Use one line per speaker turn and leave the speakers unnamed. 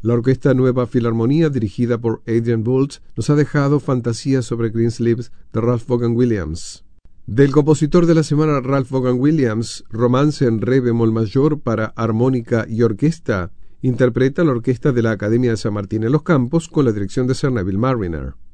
La Orquesta Nueva Filarmonía, dirigida por Adrian Boult, nos ha dejado Fantasías sobre Greensleeves de Ralph Vaughan Williams. Del compositor de la semana Ralph Vaughan Williams, Romance en re bemol mayor para armónica y orquesta, interpreta la orquesta de la Academia de San Martín en los Campos con la dirección de Sir Neville Marriner.